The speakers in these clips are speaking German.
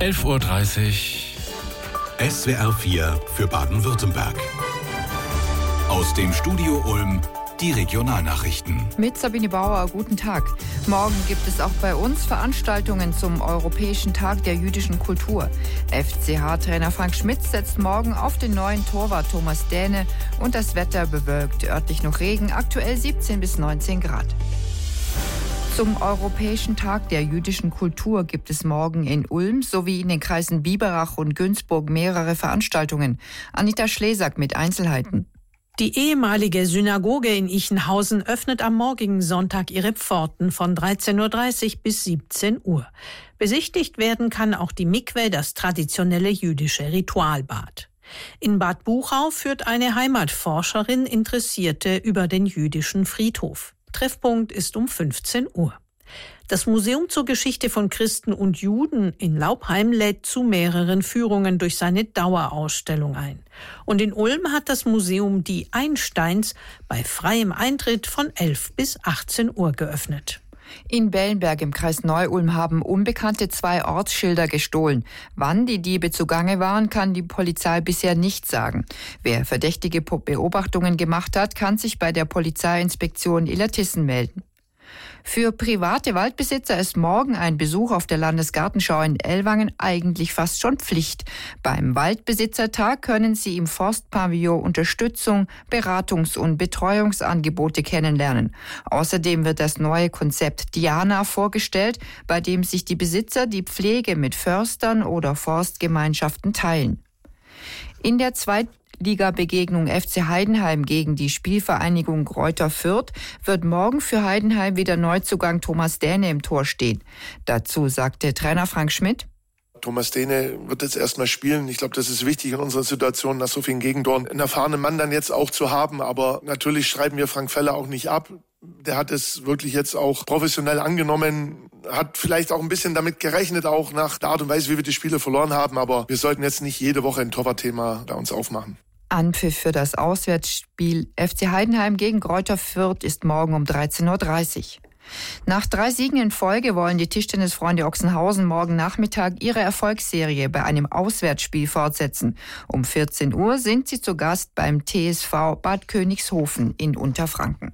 11:30 Uhr. SWR 4 für Baden-Württemberg. Aus dem Studio Ulm die Regionalnachrichten. Mit Sabine Bauer, guten Tag. Morgen gibt es auch bei uns Veranstaltungen zum Europäischen Tag der jüdischen Kultur. FCH-Trainer Frank Schmidt setzt morgen auf den neuen Torwart Thomas Dähne und das Wetter bewölkt, örtlich noch Regen, aktuell 17 bis 19 Grad. Zum Europäischen Tag der jüdischen Kultur gibt es morgen in Ulm sowie in den Kreisen Biberach und Günzburg mehrere Veranstaltungen. Anita Schlesack mit Einzelheiten. Die ehemalige Synagoge in Ichenhausen öffnet am morgigen Sonntag ihre Pforten von 13:30 Uhr bis 17 Uhr. Besichtigt werden kann auch die Mikwe, das traditionelle jüdische Ritualbad. In Bad Buchau führt eine Heimatforscherin Interessierte über den jüdischen Friedhof. Treffpunkt ist um 15 Uhr. Das Museum zur Geschichte von Christen und Juden in Laubheim lädt zu mehreren Führungen durch seine Dauerausstellung ein. Und in Ulm hat das Museum Die Einsteins bei freiem Eintritt von 11 bis 18 Uhr geöffnet. In Bellenberg im Kreis Neu-Ulm haben Unbekannte 2 Ortsschilder gestohlen. Wann die Diebe zugange waren, kann die Polizei bisher nicht sagen. Wer verdächtige Beobachtungen gemacht hat, kann sich bei der Polizeiinspektion Illertissen melden. Für private Waldbesitzer ist morgen ein Besuch auf der Landesgartenschau in Ellwangen eigentlich fast schon Pflicht. Beim Waldbesitzertag können Sie im Forstpavillon Unterstützung, Beratungs- und Betreuungsangebote kennenlernen. Außerdem wird das neue Konzept Diana vorgestellt, bei dem sich die Besitzer die Pflege mit Förstern oder Forstgemeinschaften teilen. In der Zweitliga-Begegnung FC Heidenheim gegen die Spielvereinigung Greuther Fürth wird morgen für Heidenheim wieder Neuzugang Thomas Dähne im Tor stehen. Dazu sagte Trainer Frank Schmidt: Thomas Dähne wird jetzt erstmal spielen. Ich glaube, das ist wichtig in unserer Situation, nach so vielen Gegentoren einen erfahrenen Mann dann jetzt auch zu haben. Aber natürlich schreiben wir Frank Feller auch nicht ab. Der hat es wirklich jetzt auch professionell angenommen, hat vielleicht auch ein bisschen damit gerechnet, auch nach der Art und Weise, wie wir die Spiele verloren haben. Aber wir sollten jetzt nicht jede Woche ein Torwartthema bei uns aufmachen. Anpfiff für das Auswärtsspiel FC Heidenheim gegen Greuther Fürth ist morgen um 13:30 Uhr. Nach 3 Siegen in Folge wollen die Tischtennisfreunde Ochsenhausen morgen Nachmittag ihre Erfolgsserie bei einem Auswärtsspiel fortsetzen. Um 14 Uhr sind sie zu Gast beim TSV Bad Königshofen in Unterfranken.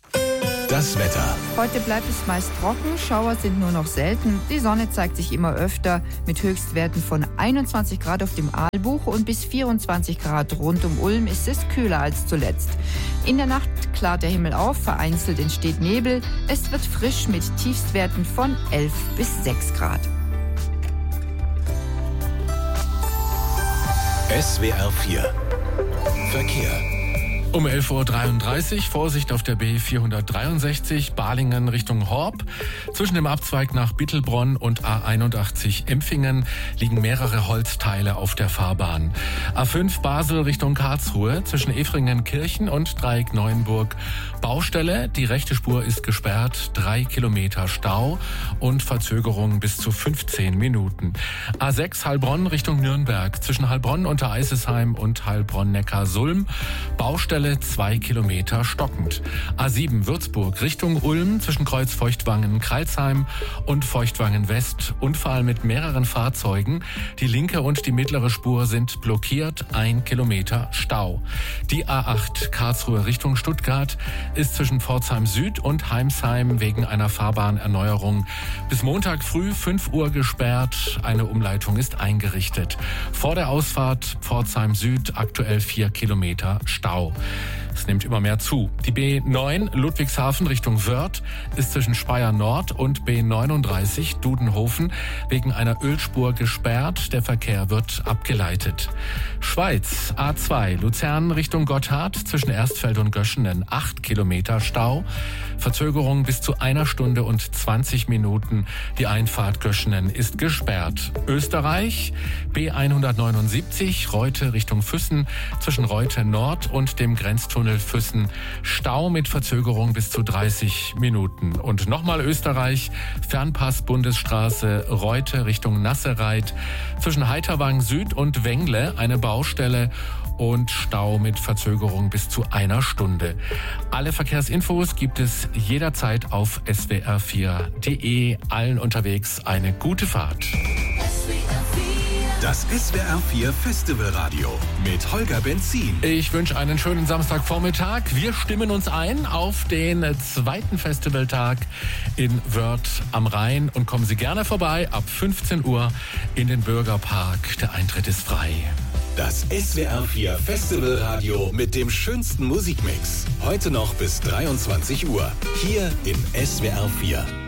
Das Wetter. Heute bleibt es meist trocken, Schauer sind nur noch selten. Die Sonne zeigt sich immer öfter mit Höchstwerten von 21 Grad auf dem Aalbuch und bis 24 Grad rund um Ulm ist es kühler als zuletzt. In der Nacht klart der Himmel auf, vereinzelt entsteht Nebel. Es wird frisch mit Tiefstwerten von 11 bis 6 Grad. SWR 4 Verkehr. Um 11:33 Uhr Vorsicht auf der B463 Balingen Richtung Horb. Zwischen dem Abzweig nach Bittelbronn und A81 Empfingen liegen mehrere Holzteile auf der Fahrbahn. A5 Basel Richtung Karlsruhe zwischen Efringen-Kirchen und Dreieck Neuenburg. Baustelle, die rechte Spur ist gesperrt, 3 Kilometer Stau und Verzögerung bis zu 15 Minuten. A6 Heilbronn Richtung Nürnberg zwischen Heilbronn unter Eisesheim und Heilbronn-Neckar-Sulm. Baustelle 2 Kilometer stockend. A7 Würzburg Richtung Ulm zwischen Kreuz Feuchtwangen-Kreilsheim und Feuchtwangen-West. Unfall mit mehreren Fahrzeugen. Die linke und die mittlere Spur sind blockiert, 1 Kilometer Stau. Die A8 Karlsruhe Richtung Stuttgart ist zwischen Pforzheim Süd und Heimsheim wegen einer Fahrbahnerneuerung bis Montag früh 5 Uhr gesperrt. Eine Umleitung ist eingerichtet. Vor der Ausfahrt Pforzheim Süd aktuell 4 Kilometer Stau. Es nimmt immer mehr zu. Die B9 Ludwigshafen Richtung Wörth ist zwischen Speyer Nord und B39 Dudenhofen wegen einer Ölspur gesperrt. Der Verkehr wird abgeleitet. Schweiz A2 Luzern Richtung Gotthard zwischen Erstfeld und Göschenen 8 Kilometer Stau. Verzögerung bis zu 1 Stunde und 20 Minuten. Die Einfahrt Göschenen ist gesperrt. Österreich B179 Reute Richtung Füssen zwischen Reute Nord und dem Grenztunnel Füssen. Stau mit Verzögerung bis zu 30 Minuten. Und nochmal Österreich, Fernpass Bundesstraße Reute Richtung Nassereit. Zwischen Heiterwang Süd und Wengle eine Baustelle und Stau mit Verzögerung bis zu 1 Stunde. Alle Verkehrsinfos gibt es jederzeit auf swr4.de. Allen unterwegs eine gute Fahrt. SWR 4 Das SWR4 Festivalradio mit Holger Benzin. Ich wünsche einen schönen Samstagvormittag. Wir stimmen uns ein auf den zweiten Festivaltag in Wörth am Rhein und kommen Sie gerne vorbei ab 15 Uhr in den Bürgerpark. Der Eintritt ist frei. Das SWR4 Festivalradio mit dem schönsten Musikmix. Heute noch bis 23 Uhr. Hier im SWR4.